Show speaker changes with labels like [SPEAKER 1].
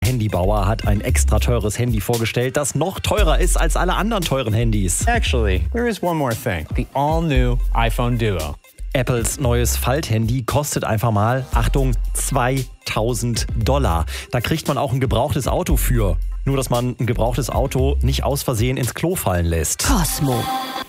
[SPEAKER 1] Handybauer hat ein extra teures Handy vorgestellt, das noch teurer ist als alle anderen teuren Handys.
[SPEAKER 2] Actually, there is one more thing. The all-new iPhone Duo.
[SPEAKER 1] Apples neues Falthandy kostet einfach mal, Achtung, $2.000. Da kriegt man auch ein gebrauchtes Auto für. Nur, dass man ein gebrauchtes Auto nicht aus Versehen ins Klo fallen lässt.
[SPEAKER 3] Cosmo.